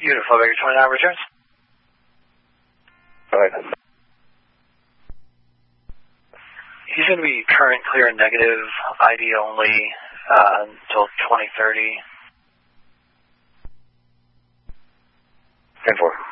Beautiful. About your 29 returns? All right. He's going to be current, clear, and negative, ID only, until 2030. 10-4.